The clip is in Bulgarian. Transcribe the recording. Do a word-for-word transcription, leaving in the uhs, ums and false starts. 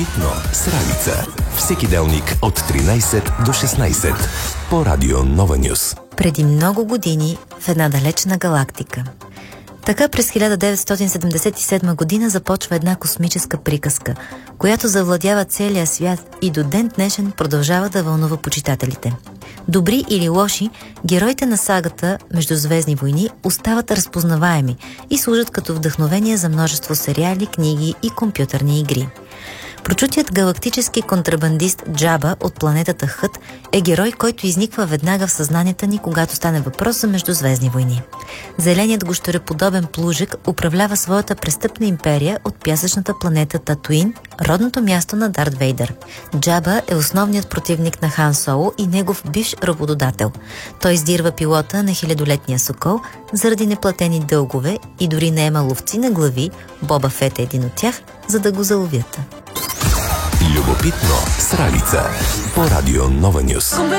Любопитно с Ралица. Всеки делник от тринайсет до шестнайсет по Радио Нова Нюс. Преди много години в една далечна галактика. Така през хиляда деветстотин седемдесет и седма година започва една космическа приказка, която завладява целия свят и до ден днешен продължава да вълнува почитателите. Добри или лоши, героите на сагата Междузвездни войни остават разпознаваеми и служат като вдъхновение за множество сериали, книги и компютърни игри. Прочутият галактически контрабандист Джаба от планетата Хът е герой, който изниква веднага в съзнанията ни, когато стане въпрос за Междузвездни войни. Зеленият гущереподобен плужик управлява своята престъпна империя от пясъчната планета Татуин, родното място на Дарт Вейдър. Джаба е основният противник на Хан Соло и негов бивш работодател. Той издирва пилота на хилядолетния сокол заради неплатени дългове и дори наема ловци на глави, Боба Фет е един от тях, за да го заловят. Любопитно с Ралица по Радио Нова Нюс.